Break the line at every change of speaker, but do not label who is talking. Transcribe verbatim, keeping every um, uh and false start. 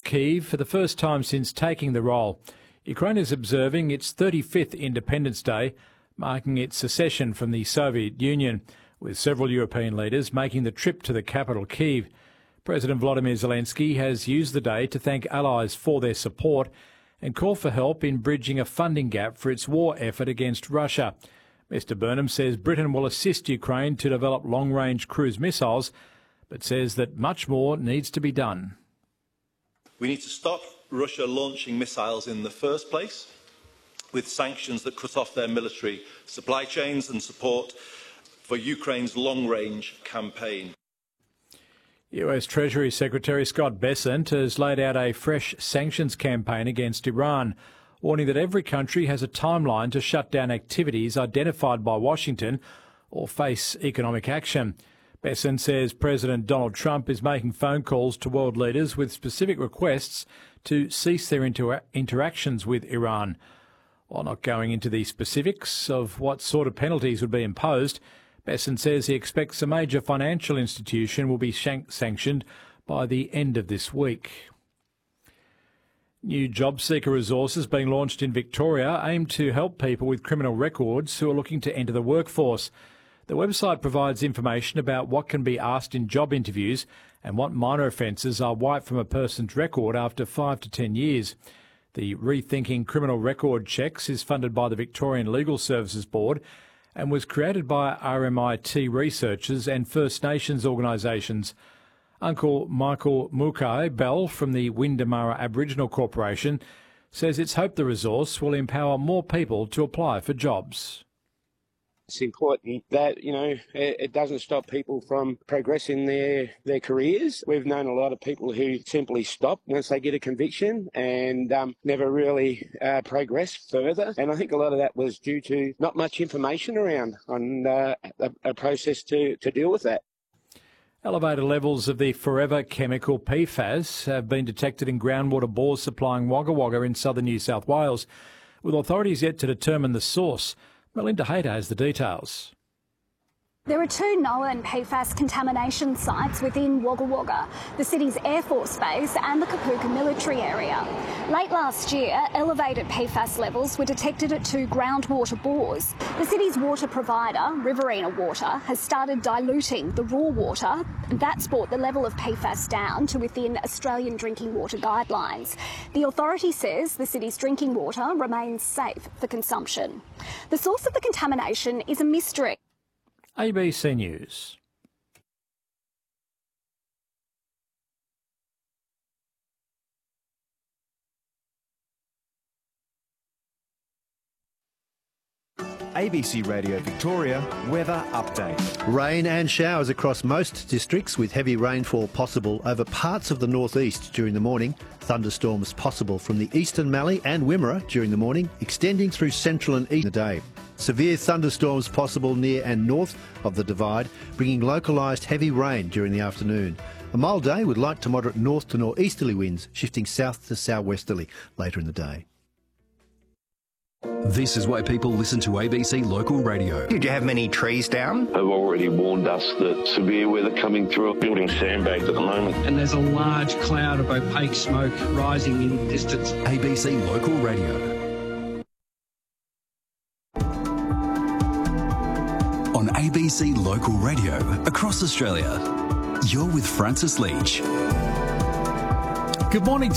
Kyiv for the first time since taking the role. Ukraine is observing its thirty-fifth Independence Day, marking its secession from the Soviet Union, with several European leaders making the trip to the capital, Kyiv. President Volodymyr Zelensky has used the day to thank allies for their support and call for help in bridging a funding gap for its war effort against Russia. Mister Burnham says Britain will assist Ukraine to develop long-range cruise missiles, but says that much more needs to be done.
We need to stop Russia launching missiles in the first place, with sanctions that cut off their military supply chains and support for Ukraine's long-range campaign.
U S Treasury Secretary Scott Bessent has laid out a fresh sanctions campaign against Iran, warning that every country has a timeline to shut down activities identified by Washington or face economic action. Bessent says President Donald Trump is making phone calls to world leaders with specific requests to cease their inter- interactions with Iran. While not going into the specifics of what sort of penalties would be imposed, Bessent says he expects a major financial institution will be shank- sanctioned by the end of this week. New job seeker resources being launched in Victoria aim to help people with criminal records who are looking to enter the workforce. The website provides information about what can be asked in job interviews and what minor offences are wiped from a person's record after five to ten years. The Rethinking Criminal Record Checks is funded by the Victorian Legal Services Board and was created by R M I T researchers and First Nations organisations. Uncle Michael Mukai Bell from the Windamara Aboriginal Corporation says it's hoped the resource will empower more people to apply for jobs.
It's important that, you know, it doesn't stop people from progressing their, their careers. We've known a lot of people who simply stop once they get a conviction and um, never really uh, progress further. And I think a lot of that was due to not much information around on uh, a, a process to, to deal with that.
Elevated levels of the forever chemical P FAS have been detected in groundwater bores supplying Wagga Wagga in southern New South Wales, with authorities yet to determine the source. Melinda Hayter has the details.
There are two known P FAS contamination sites within Wagga Wagga, the city's Air Force Base and the Kapooka military area. Late last year, elevated P FAS levels were detected at two groundwater bores. The city's water provider, Riverina Water, has started diluting the raw water, and that's brought the level of P FAS down to within Australian drinking water guidelines. The authority says the city's drinking water remains safe for consumption. The source of the contamination is a mystery.
A B C News.
A B C Radio Victoria weather update.
Rain and showers across most districts with heavy rainfall possible over parts of the northeast during the morning. Thunderstorms possible from the eastern Mallee and Wimmera during the morning, extending through central and east day. Severe thunderstorms possible near and north of the Divide, bringing localised heavy rain during the afternoon. A mild day with light to moderate north to northeasterly winds, shifting south to southwesterly later in the day.
This is why people listen to A B C Local Radio.
Did you have many trees down?
They've already warned us that severe weather coming through, building sandbags at the moment.
And there's a large cloud of opaque smoke rising in the distance.
A B C Local Radio. On A B C Local Radio across Australia, you're with Francis Leach.
Good morning